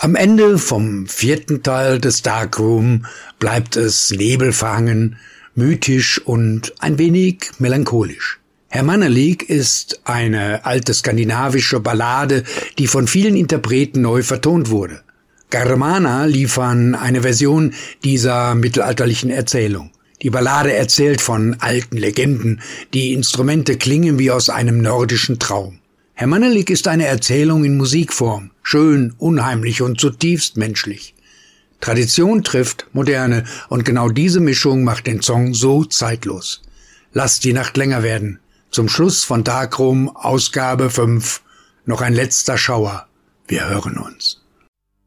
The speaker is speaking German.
Am Ende vom 4. Teil des Darkroom bleibt es nebelverhangen, mythisch und ein wenig melancholisch. Herr Mannerlig ist eine alte skandinavische Ballade, die von vielen Interpreten neu vertont wurde. Germana liefern eine Version dieser mittelalterlichen Erzählung. Die Ballade erzählt von alten Legenden, die Instrumente klingen wie aus einem nordischen Traum. Herr Mannerlig ist eine Erzählung in Musikform, schön, unheimlich und zutiefst menschlich. Tradition trifft Moderne und genau diese Mischung macht den Song so zeitlos. Lasst die Nacht länger werden. Zum Schluss von Darkroom Ausgabe 5 noch ein letzter Schauer. Wir hören uns.